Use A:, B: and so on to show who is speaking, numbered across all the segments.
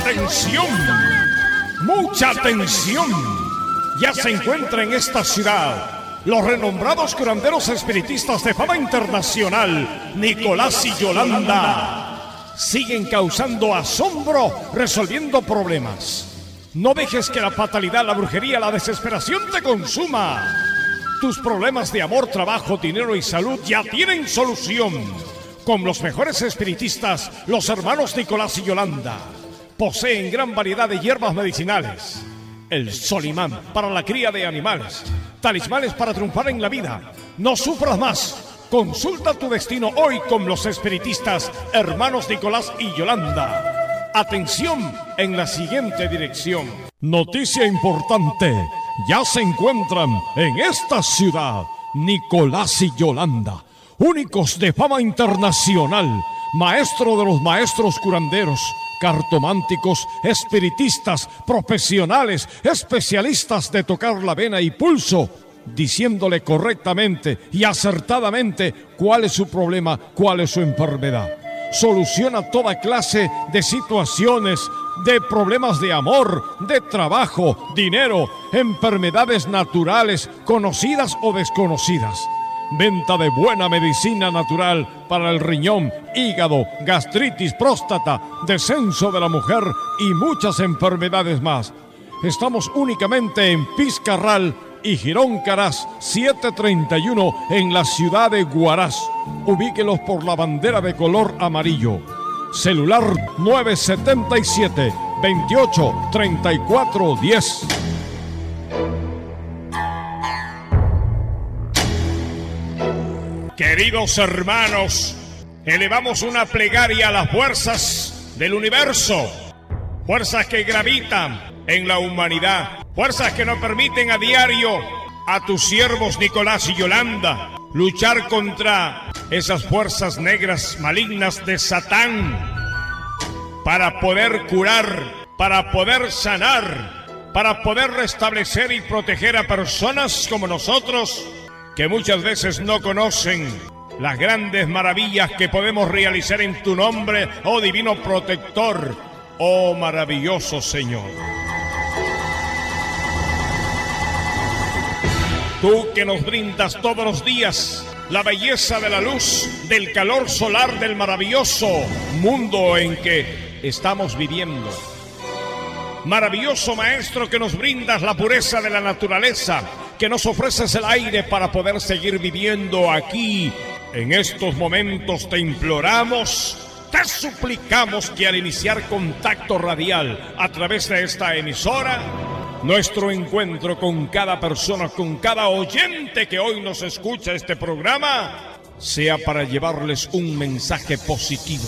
A: atención! ¡Mucha atención! Ya se encuentra en esta ciudad los renombrados curanderos espiritistas de fama internacional, Nicolás y Yolanda. Siguen causando asombro, resolviendo problemas. No dejes que la fatalidad, la brujería, la desesperación te consuma. Tus problemas de amor, trabajo, dinero y salud ya tienen solución. Con los mejores espiritistas, los hermanos Nicolás y Yolanda. Poseen gran variedad de hierbas medicinales. El solimán para la cría de animales. Talismanes para triunfar en la vida. No sufras más. Consulta tu destino hoy con los espiritistas, hermanos Nicolás y Yolanda. Atención en la siguiente dirección. Noticia importante. Ya se encuentran en esta ciudad Nicolás y Yolanda, únicos de fama internacional, maestro de los maestros curanderos, cartománticos, espiritistas, profesionales, especialistas de tocar la vena y pulso, diciéndole correctamente y acertadamente cuál es su problema, cuál es su enfermedad. Soluciona toda clase de situaciones, de problemas de amor, de trabajo, dinero, enfermedades naturales, conocidas o desconocidas. Venta de buena medicina natural para el riñón, hígado, gastritis, próstata, descenso de la mujer y muchas enfermedades más. Estamos únicamente en Piscarral y Girón Caraz 731 en la ciudad de Huaraz. Ubíquelos por la bandera de color amarillo. Celular 977 28 34 10. Queridos hermanos, elevamos una plegaria a las fuerzas del universo, fuerzas que gravitan en la humanidad, fuerzas que nos permiten a diario a tus siervos Nicolás y Yolanda luchar contra esas fuerzas negras malignas de Satán para poder curar, para poder sanar, para poder restablecer y proteger a personas como nosotros que muchas veces no conocen las grandes maravillas que podemos realizar en tu nombre, oh divino protector, oh maravilloso Señor. Tú que nos brindas todos los días la belleza de la luz, del calor solar del maravilloso mundo en que estamos viviendo. Maravilloso Maestro que nos brindas la pureza de la naturaleza, que nos ofreces el aire para poder seguir viviendo aquí. En estos momentos te imploramos, te suplicamos que al iniciar contacto radial a través de esta emisora, nuestro encuentro con cada persona, con cada oyente que hoy nos escucha este programa, sea para llevarles un mensaje positivo,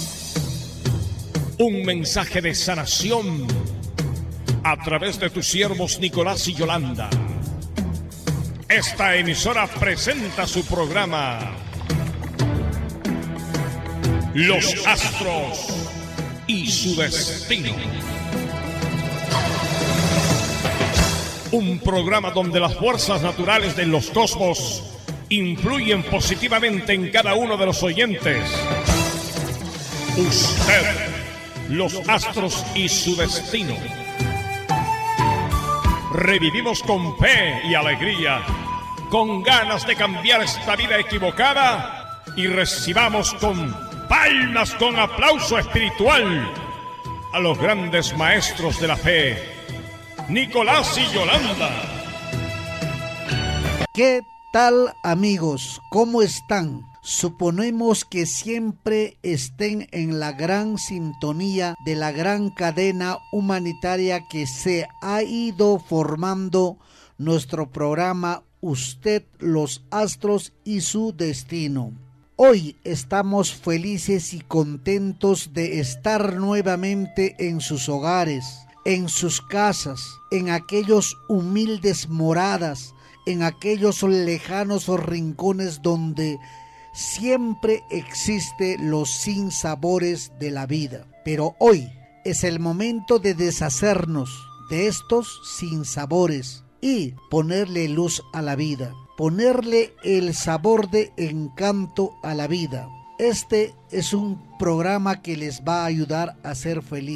A: un mensaje de sanación a través de tus siervos Nicolás y Yolanda. Esta emisora presenta su programa Los Astros y su Destino. Un programa donde las fuerzas naturales de los cosmos influyen positivamente en cada uno de los oyentes. Usted, los astros y su destino. Revivimos con fe y alegría, con ganas de cambiar esta vida equivocada, y recibamos con palmas, con aplauso espiritual a los grandes maestros de la fe, Nicolás y Yolanda.
B: ¿Qué tal, amigos? ¿Cómo están? Suponemos que siempre estén en la gran sintonía de la gran cadena humanitaria que se ha ido formando nuestro programa Usted, los Astros y su Destino. Hoy estamos felices y contentos de estar nuevamente en sus hogares, en sus casas, en aquellos humildes moradas, en aquellos lejanos rincones donde siempre existe los sinsabores de la vida. Pero hoy es el momento de deshacernos de estos sinsabores y ponerle luz a la vida, ponerle el sabor de encanto a la vida. Este es un programa que les va a ayudar a ser feliz.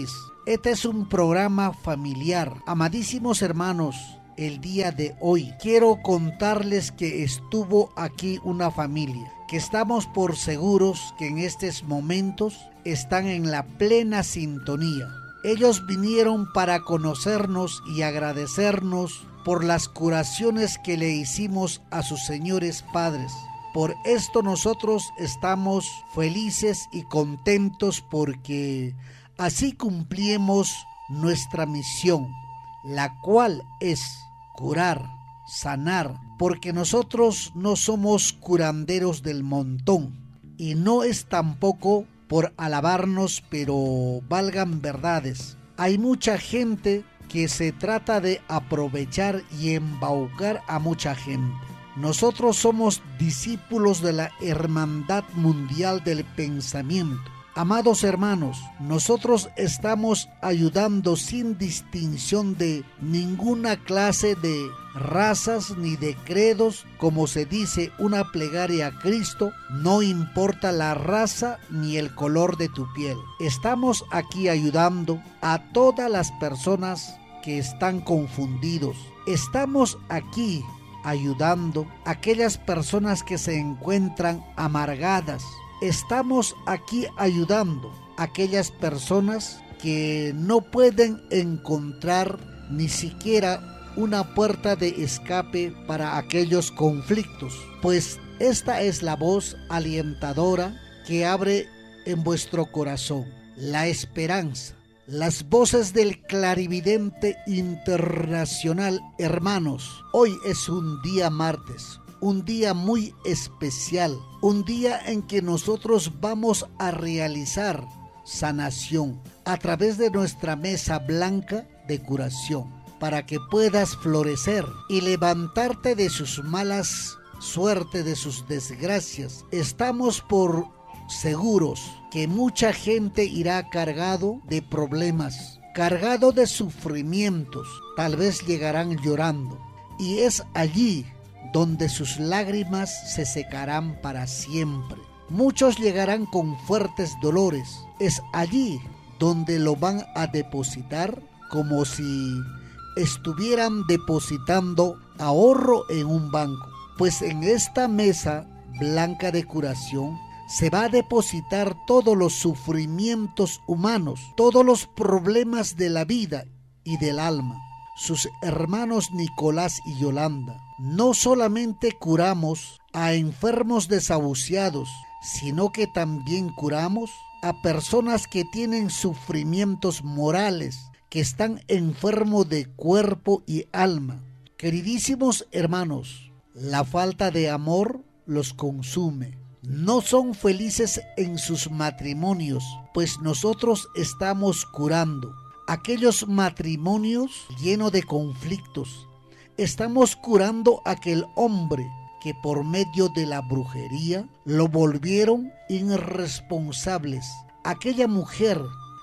B: Este es un programa familiar. Amadísimos hermanos, el día de hoy quiero contarles que estuvo aquí una familia, que estamos por seguros que en estos momentos están en la plena sintonía. Ellos vinieron para conocernos y agradecernos por las curaciones que le hicimos a sus señores padres. Por esto nosotros estamos felices y contentos porque así cumplimos nuestra misión, la cual es curar, sanar, porque nosotros no somos curanderos del montón y no es tampoco por alabarnos, pero valgan verdades. Hay mucha gente que se trata de aprovechar y embaucar a mucha gente. Nosotros somos discípulos de la Hermandad Mundial del Pensamiento. Amados hermanos, nosotros estamos ayudando sin distinción de ninguna clase de razas ni de credos, como se dice una plegaria a Cristo, no importa la raza ni el color de tu piel. Estamos aquí ayudando a todas las personas que están confundidos. Estamos aquí ayudando a aquellas personas que se encuentran amargadas. Estamos aquí ayudando a aquellas personas que no pueden encontrar ni siquiera una puerta de escape para aquellos conflictos, pues esta es la voz alentadora que abre en vuestro corazón la esperanza. Las voces del clarividente internacional. Hermanos, hoy es un día martes, un día muy especial, un día en que nosotros vamos a realizar sanación a través de nuestra mesa blanca de curación, para que puedas florecer y levantarte de sus malas suerte, de sus desgracias. Estamos por seguros que mucha gente irá cargado de problemas, cargado de sufrimientos, tal vez llegarán llorando, y es allí donde sus lágrimas se secarán para siempre. Muchos llegarán con fuertes dolores, es allí donde lo van a depositar como si estuvieran depositando ahorro en un banco, pues en esta mesa blanca de curación se va a depositar todos los sufrimientos humanos, todos los problemas de la vida y del alma. Sus hermanos Nicolás y Yolanda no solamente curamos a enfermos desahuciados, sino que también curamos a personas que tienen sufrimientos morales, que están enfermos de cuerpo y alma. Queridísimos hermanos, la falta de amor los consume. No son felices en sus matrimonios, pues nosotros estamos curando aquellos matrimonios llenos de conflictos. Estamos curando a aquel hombre que por medio de la brujería lo volvieron irresponsables. Aquella mujer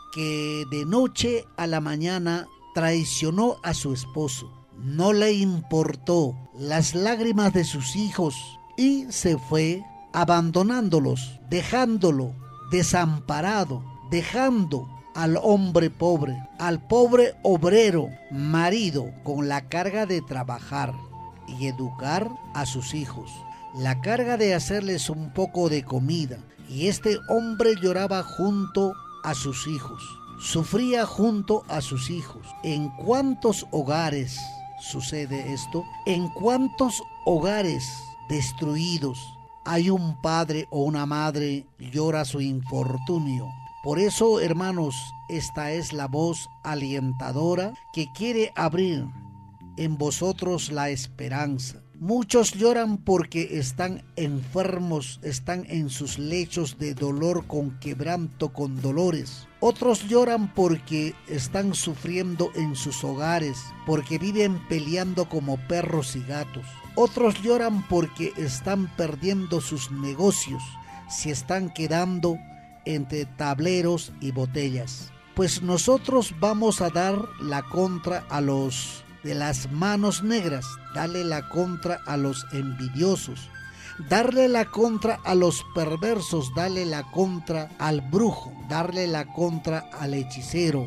B: que de noche a la mañana traicionó a su esposo. No le importó las lágrimas de sus hijos y se fue abandonándolos, dejándolo desamparado, dejando al hombre pobre, al pobre obrero, marido, con la carga de trabajar y educar a sus hijos, la carga de hacerles un poco de comida, y este hombre lloraba junto a sus hijos, sufría junto a sus hijos. ¿En cuántos hogares sucede esto? ¿En cuántos hogares destruidos hay un padre o una madre llora su infortunio? Por eso, hermanos, esta es la voz alentadora que quiere abrir en vosotros la esperanza. Muchos lloran porque están enfermos, están en sus lechos de dolor, con quebranto, con dolores. Otros lloran porque están sufriendo en sus hogares, porque viven peleando como perros y gatos. Otros lloran porque están perdiendo sus negocios, se están quedando entre tableros y botellas. Pues nosotros vamos a dar la contra a los de las manos negras, darle la contra a los envidiosos, darle la contra a los perversos, darle la contra al brujo, darle la contra al hechicero,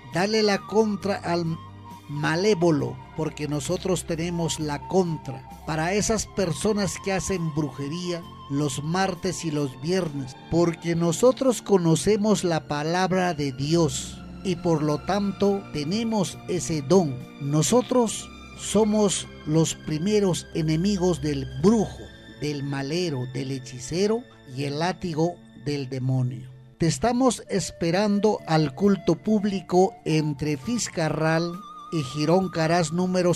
B: Dale la contra al malévolo, porque nosotros tenemos la contra. Para esas personas que hacen brujería los martes y los viernes, porque nosotros conocemos la palabra de Dios y por lo tanto tenemos ese don. Nosotros somos los primeros enemigos del brujo, del malero, del hechicero y el látigo del demonio. Te estamos esperando al culto público entre Fiscarral y Girón Caraz número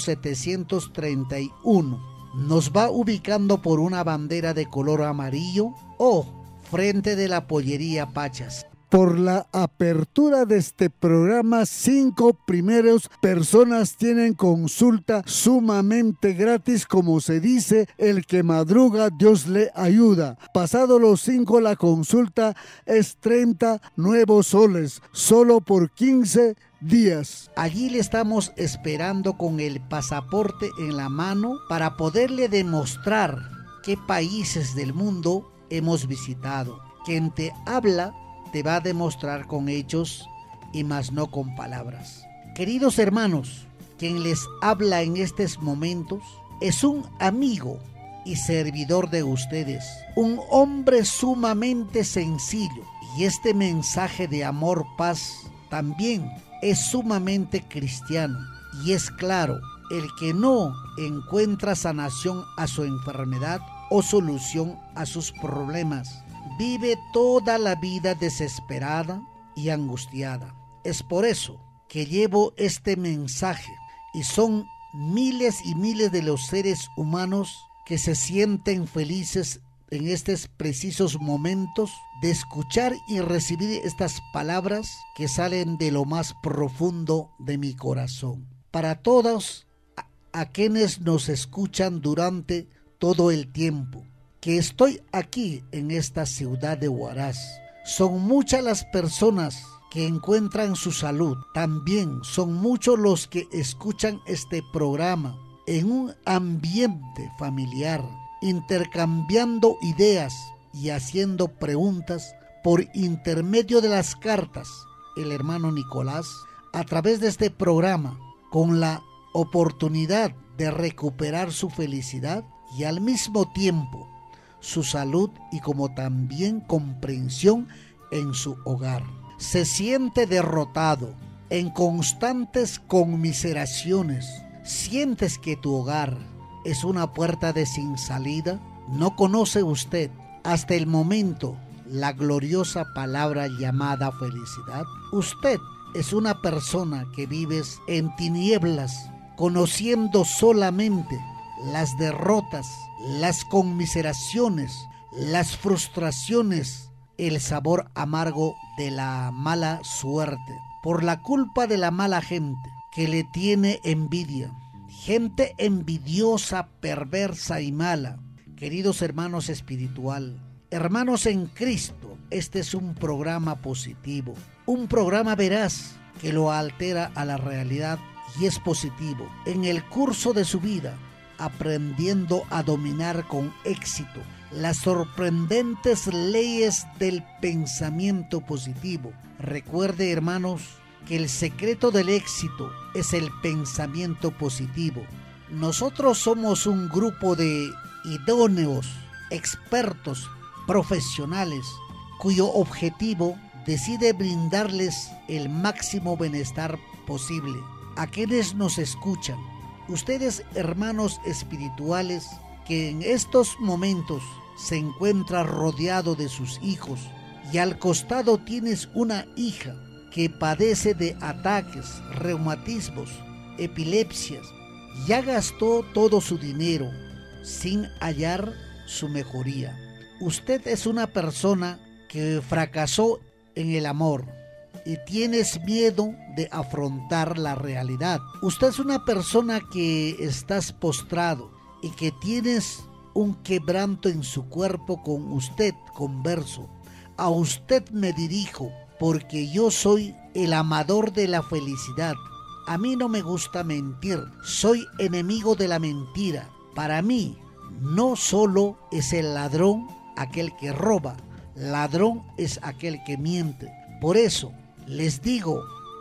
B: 731. Nos va ubicando por una bandera de color amarillo o frente de la pollería Pachas. Por la apertura de este programa, 5 primeros personas tienen consulta sumamente gratis. Como se dice, el que madruga, Dios le ayuda. Pasado los 5, la consulta es 30 nuevos soles, solo por 15 días. Allí le estamos esperando con el pasaporte en la mano para poderle demostrar qué países del mundo hemos visitado. Quien te habla te va a demostrar con hechos y más no con palabras. Queridos hermanos, quien les habla en estos momentos es un amigo y servidor de ustedes, un hombre sumamente sencillo, y este mensaje de amor, paz, también es sumamente cristiano. Y es claro, el que no encuentra sanación a su enfermedad o solución a sus problemas, vive toda la vida desesperada y angustiada. Es por eso que llevo este mensaje, y son miles y miles de los seres humanos que se sienten felices en estos precisos momentos de escuchar y recibir estas palabras que salen de lo más profundo de mi corazón. Para todos a quienes nos escuchan durante todo el tiempo que estoy aquí en esta ciudad de Huaraz, son muchas las personas que encuentran su salud. También son muchos los que escuchan este programa en un ambiente familiar, intercambiando ideas y haciendo preguntas por intermedio de las cartas. El hermano Nicolás, a través de este programa, con la oportunidad de recuperar su felicidad y al mismo tiempo su salud, y como también comprensión en su hogar. Se siente derrotado, en constantes conmiseraciones. ¿Sientes que tu hogar es una puerta de sin salida? ¿No conoce usted hasta el momento la gloriosa palabra llamada felicidad? Usted es una persona que vives en tinieblas, conociendo solamente las derrotas, las conmiseraciones, las frustraciones, el sabor amargo de la mala suerte, por la culpa de la mala gente que le tiene envidia, gente envidiosa, perversa y mala. Queridos hermanos espiritual, hermanos en Cristo, este es un programa positivo, un programa veraz que lo altera a la realidad y es positivo. En el curso de su vida, aprendiendo a dominar con éxito las sorprendentes leyes del pensamiento positivo. Recuerde, hermanos, que el secreto del éxito es el pensamiento positivo. Nosotros somos un grupo de idóneos, expertos, profesionales, cuyo objetivo decide brindarles el máximo bienestar posible a quienes nos escuchan. Ustedes, hermanos espirituales, que en estos momentos se encuentra rodeado de sus hijos y al costado tienes una hija que padece de ataques, reumatismos, epilepsias, ya gastó todo su dinero sin hallar su mejoría. Usted es una persona que fracasó en el amor y tienes miedo de afrontar la realidad. Usted es una persona que estás postrado y que tienes un quebranto en su cuerpo. Con usted converso, a usted me dirijo, porque yo soy el amador de la felicidad. A mí no me gusta mentir, soy enemigo de la mentira. Para mí no solo es el ladrón aquel que roba, ladrón es aquel que miente. Por eso les digo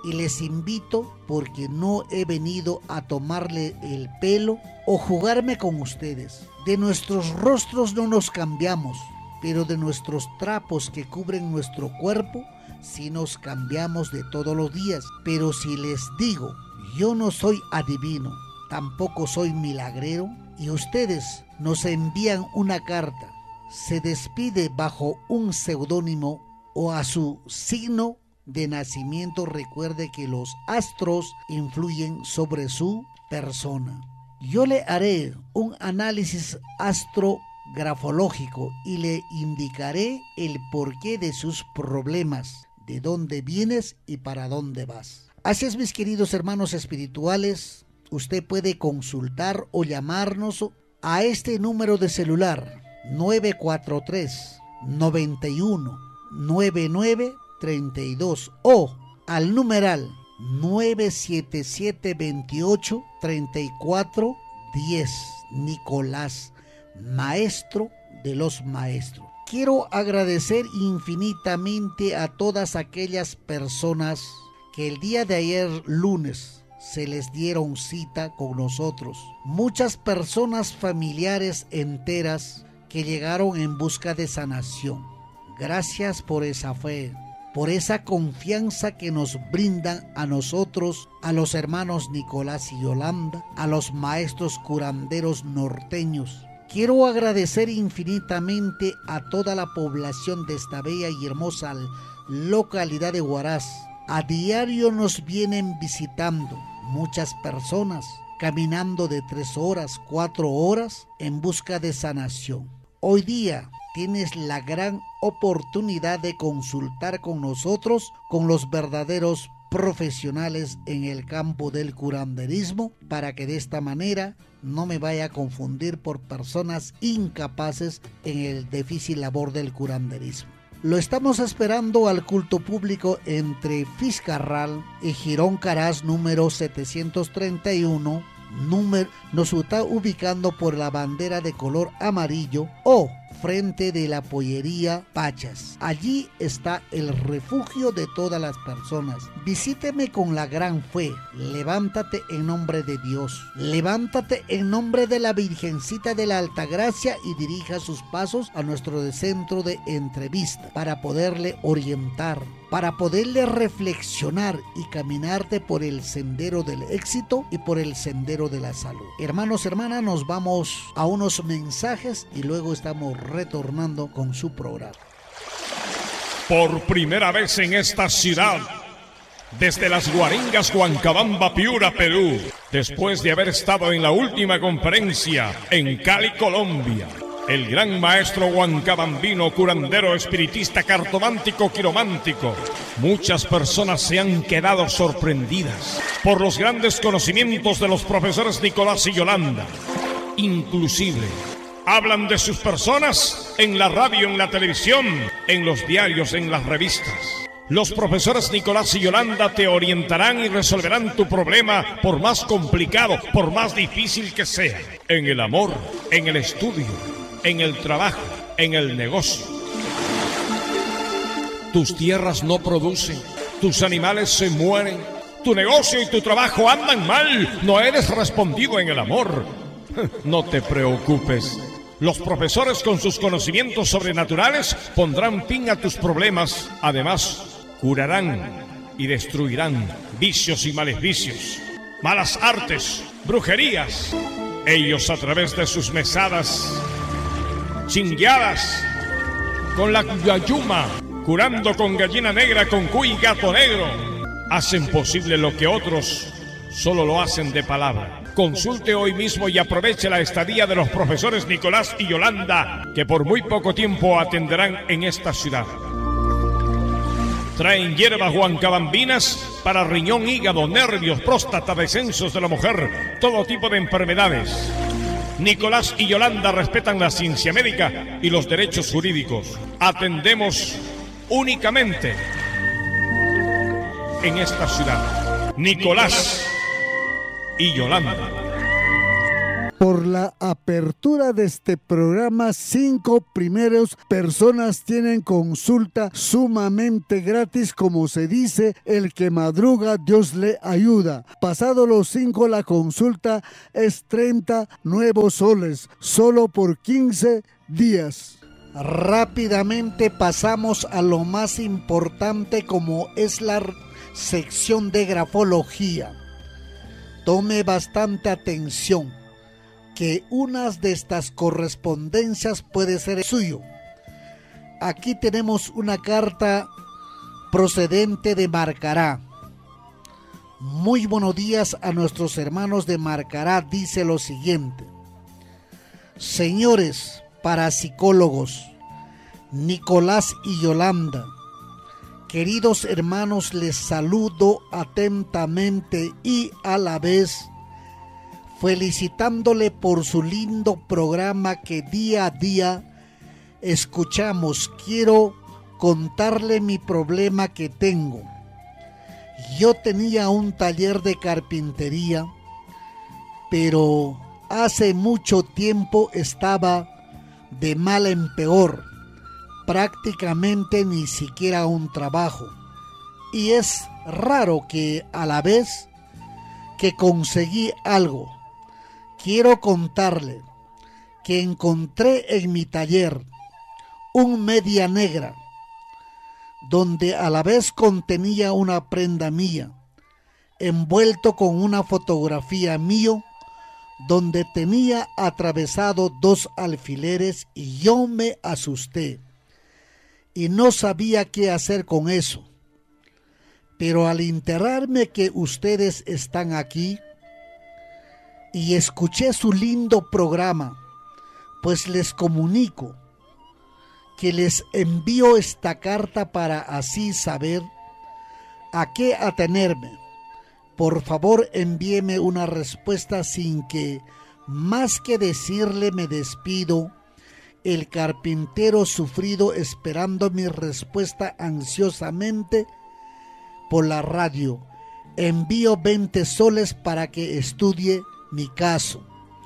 B: y les invito porque no he venido a tomarle el pelo o jugarme con ustedes. De nuestros rostros no nos cambiamos, pero de nuestros trapos que cubren nuestro cuerpo sí nos cambiamos de todos los días. Pero si les digo, yo no soy adivino, tampoco soy milagrero, y ustedes nos envían una carta, se despide bajo un seudónimo o a su signo de nacimiento, recuerde que los astros influyen sobre su persona. Yo le haré un análisis astrografológico y le indicaré el porqué de sus problemas, de dónde vienes y para dónde vas. Así es, mis queridos hermanos espirituales, usted puede consultar o llamarnos a este número de celular 943 91 99 32 o al numeral 977 28 34 10. Nicolás, maestro de los maestros. Quiero agradecer infinitamente a todas aquellas personas que el día de ayer lunes se les dieron cita con nosotros. Muchas personas familiares enteras que llegaron en busca de sanación. Gracias por esa fe, por esa confianza que nos brindan a nosotros, a los hermanos Nicolás y Yolanda, a los maestros curanderos norteños. Quiero agradecer infinitamente a toda la población de esta bella y hermosa localidad de Huaraz. A diario nos vienen visitando muchas personas, caminando de 3 horas, 4 horas en busca de sanación. Hoy día tienes la gran oportunidad de consultar con nosotros, con los verdaderos profesionales en el campo del curanderismo, para que de esta manera no me vaya a confundir por personas incapaces en el difícil labor del curanderismo. Lo estamos esperando al culto público entre Fiscarral y Girón Caraz número 731. Nos está ubicando por la bandera de color amarillo o frente de la pollería Pachas. Allí está el refugio de todas las personas. Visíteme con la gran fe. Levántate en nombre de Dios. Levántate en nombre de la Virgencita de la Altagracia y dirija sus pasos a nuestro centro de entrevista para poderle orientar, para poderle reflexionar y caminarte por el sendero del éxito y por el sendero de la salud. Hermanos, hermanas, nos vamos a unos mensajes y luego estamos retornando con su programa.
A: Por primera vez en esta ciudad, desde las Guaringas, Huancabamba, Piura, Perú, después de haber estado en la última conferencia en Cali, Colombia, el gran maestro huancabambino, curandero, espiritista, cartomántico, quiromántico. Muchas personas se han quedado sorprendidas por los grandes conocimientos de los profesores Nicolás y Yolanda. Inclusive, hablan de sus personas en la radio, en la televisión, en los diarios, en las revistas. Los profesores Nicolás y Yolanda te orientarán y resolverán tu problema, por más complicado, por más difícil que sea. En el amor, en el estudio, en el trabajo, en el negocio. Tus tierras no producen, tus animales se mueren, tu negocio y tu trabajo andan mal, no eres respondido en el amor. No te preocupes. Los profesores, con sus conocimientos sobrenaturales, pondrán fin a tus problemas. Además, curarán y destruirán vicios y maleficios, malas artes, brujerías. Ellos, a través de sus mesadas chingueadas, con la yayuma, curando con gallina negra, con cuy y gato negro, hacen posible lo que otros solo lo hacen de palabra. Consulte hoy mismo y aproveche la estadía de los profesores Nicolás y Yolanda, que por muy poco tiempo atenderán en esta ciudad. Traen hierbas huancabambinas para riñón, hígado, nervios, próstata, descensos de la mujer, todo tipo de enfermedades. Nicolás y Yolanda respetan la ciencia médica y los derechos jurídicos. Atendemos únicamente en esta ciudad. Nicolás y Yolanda.
B: Por la apertura de este programa, 5 primeros personas tienen consulta sumamente gratis. Como se dice, el que madruga, Dios le ayuda. Pasado los 5, la consulta es 30 nuevos soles, solo por 15 días. Rápidamente pasamos a lo más importante, como es la sección de grafología. Tome bastante atención, que una de estas correspondencias puede ser suyo. Aquí tenemos una carta procedente de Marcará. Muy buenos días a nuestros hermanos de Marcará. Dice lo siguiente: señores parapsicólogos, Nicolás y Yolanda, queridos hermanos, les saludo atentamente y a la vez felicitándole por su lindo programa que día a día escuchamos. Quiero contarle mi problema que tengo. Yo tenía un taller de carpintería, pero hace mucho tiempo estaba de mal en peor, prácticamente ni siquiera un trabajo. Y es raro que a la vez que conseguí algo. Quiero contarle que encontré en mi taller un media negra, donde a la vez contenía una prenda mía, envuelto con una fotografía mío, donde tenía atravesado 2 alfileres, y yo me asusté y no sabía qué hacer con eso. Pero al enterarme que ustedes están aquí y escuché su lindo programa, pues les comunico que les envío esta carta para así saber a qué atenerme. Por favor, envíeme una respuesta sin que, más que decirle me despido, el carpintero sufrido, esperando mi respuesta ansiosamente por la radio. Envío 20 soles para que estudie mi caso.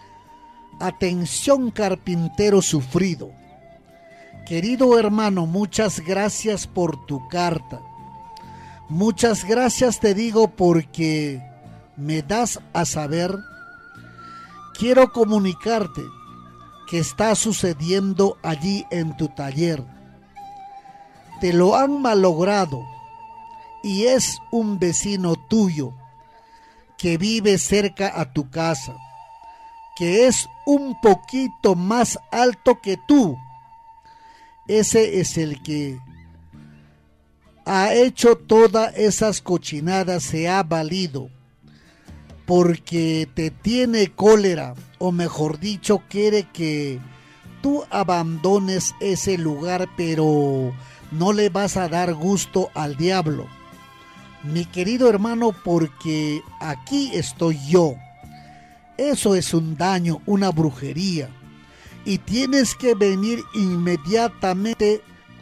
B: Atención, carpintero sufrido. Querido hermano, muchas gracias por tu carta. Muchas gracias te digo, porque me das a saber. Quiero comunicarte que está sucediendo allí en tu taller. Te lo han malogrado, y es un vecino tuyo que vive cerca a tu casa, que es un poquito más alto que tú. Ese es el que ha hecho todas esas cochinadas, se ha valido, porque te tiene cólera, o mejor dicho, quiere que tú abandones ese lugar, pero no le vas a dar gusto al diablo, mi querido hermano, porque aquí estoy yo. Eso es un daño, una brujería, y tienes que venir inmediatamente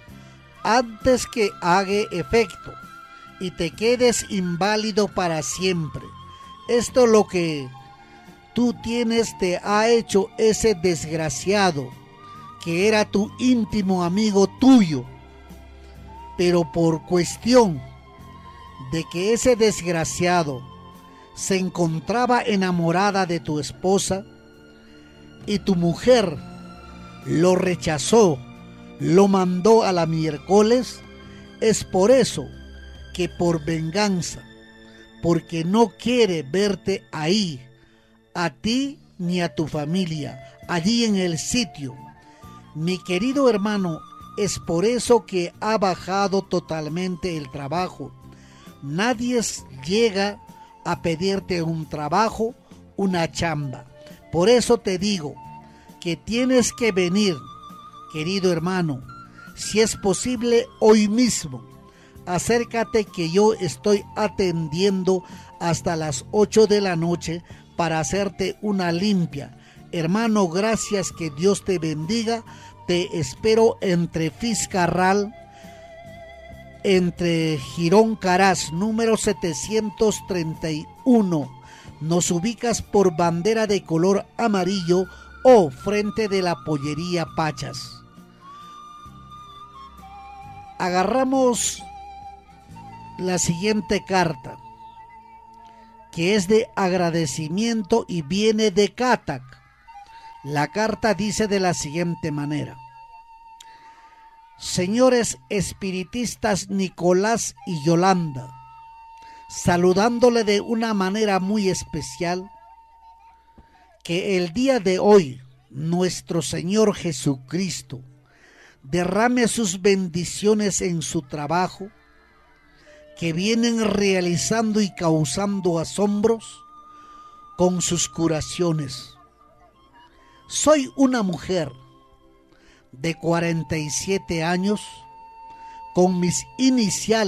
B: antes que haga efecto y te quedes inválido para siempre. Esto es lo que tú tienes, te ha hecho ese desgraciado que era tu íntimo amigo tuyo, pero por cuestión de que ese desgraciado se encontraba enamorada de tu esposa y tu mujer lo rechazó, lo mandó a la miércoles, es por eso que, por venganza, porque no quiere verte ahí, a ti ni a tu familia, allí en el sitio, mi querido hermano, es por eso que ha bajado totalmente el trabajo. Nadie llega a pedirte un trabajo, una chamba. Por eso te digo que tienes que venir, querido hermano, si es posible hoy mismo. Acércate, que yo estoy atendiendo hasta las 8 de la noche para hacerte una limpia. Hermano, gracias, que Dios te bendiga. Te espero entre Fiscarral, entre Girón Caraz, número 731. Nos ubicas por bandera de color amarillo o frente de la pollería Pachas. Agarramos la siguiente carta, que es de agradecimiento y viene de Catac. La carta dice de la siguiente manera: señores espiritistas Nicolás y Yolanda, saludándole de una manera muy especial, que el día de hoy nuestro Señor Jesucristo derrame sus bendiciones en su trabajo, que vienen realizando y causando asombros con sus curaciones. Soy una mujer de 47 años con mis iniciales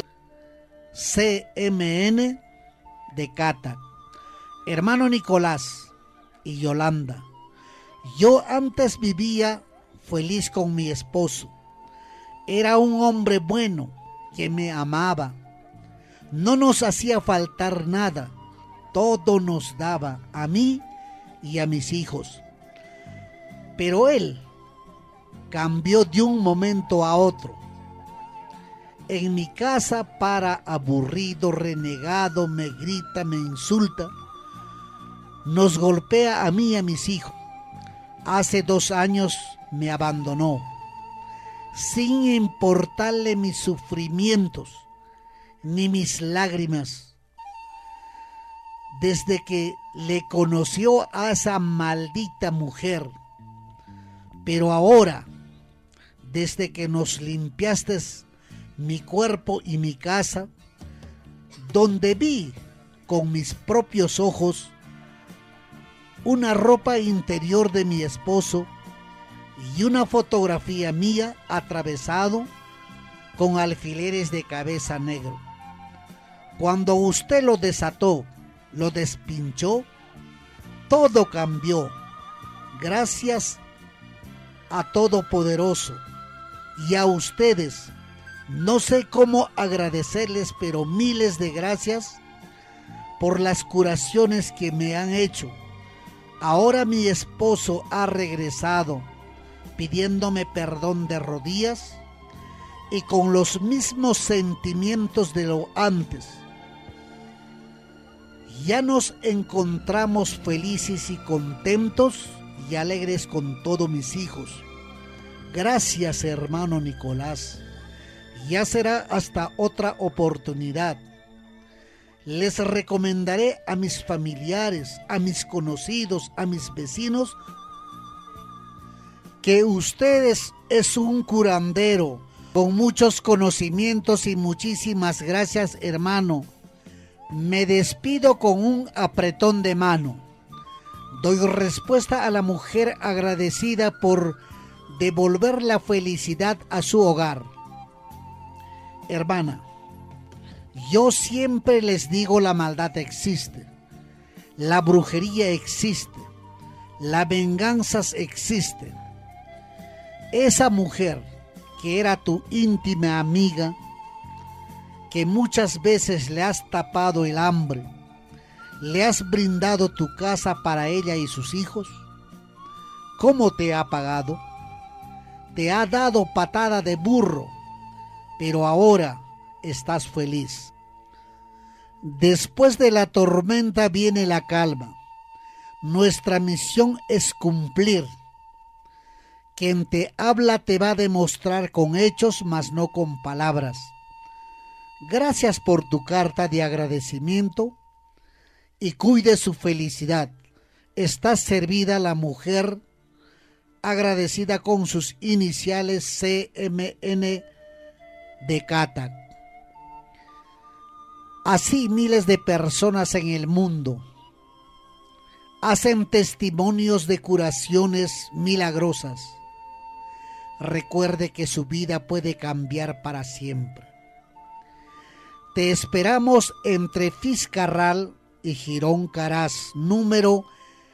B: CMN de Cata. Hermano Nicolás y Yolanda, yo antes vivía feliz con mi esposo. Era un hombre bueno que me amaba. No nos hacía faltar nada. Todo nos daba a mí y a mis hijos. Pero él cambió de un momento a otro. En mi casa para aburrido, renegado, me grita, me insulta. Nos golpea a mí y a mis hijos. Hace 2 años me abandonó, sin importarle mis sufrimientos ni mis lágrimas. Desde que le conoció a esa maldita mujer, pero ahora, desde que nos limpiaste mi cuerpo y mi casa, donde vi con mis propios ojos una ropa interior de mi esposo y una fotografía mía atravesado con alfileres de cabeza negro. Cuando usted lo desató, lo despinchó, todo cambió. Gracias a Todopoderoso y a ustedes. No sé cómo agradecerles, pero miles de gracias por las curaciones que me han hecho. Ahora mi esposo ha regresado pidiéndome perdón de rodillas y con los mismos sentimientos de lo antes. Ya nos encontramos felices y contentos y alegres con todos mis hijos. Gracias, hermano Nicolás. Ya será hasta otra oportunidad. Les recomendaré a mis familiares, a mis conocidos, a mis vecinos, que ustedes es un curandero con muchos conocimientos y muchísimas gracias, hermano. Me despido con un apretón de mano. Doy respuesta a la mujer agradecida por devolver la felicidad a su hogar. Hermana, yo siempre les digo, la maldad existe, la brujería existe, las venganzas existen. Esa mujer que era tu íntima amiga, que muchas veces le has tapado el hambre, le has brindado tu casa para ella y sus hijos, ¿cómo te ha pagado? Te ha dado patada de burro, pero ahora estás feliz. Después de la tormenta viene la calma. Nuestra misión es cumplir. Quien te habla te va a demostrar con hechos, mas no con palabras. Gracias por tu carta de agradecimiento y cuide su felicidad. Está servida la mujer agradecida con sus iniciales CMN de Catac. Así miles de personas en el mundo hacen testimonios de curaciones milagrosas. Recuerde que su vida puede cambiar para siempre. Te esperamos entre Fiscarral y Girón Caraz, número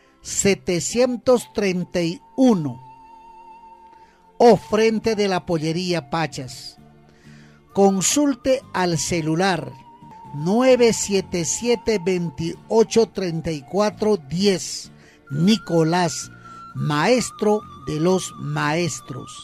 B: 731, o frente de la pollería Pachas. Consulte al celular 977-2834-10. Nicolás, maestro de los maestros.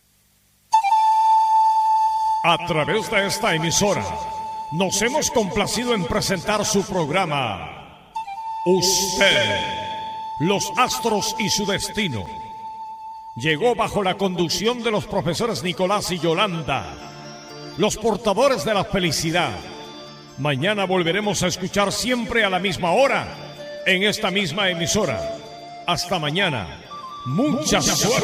A: A través de esta emisora, nos hemos complacido en presentar su programa, Usted, los astros y su destino. Llegó bajo la conducción de los profesores Nicolás y Yolanda, los portadores de la felicidad. Mañana volveremos a escuchar siempre a la misma hora, en esta misma emisora. Hasta mañana. Mucha suerte.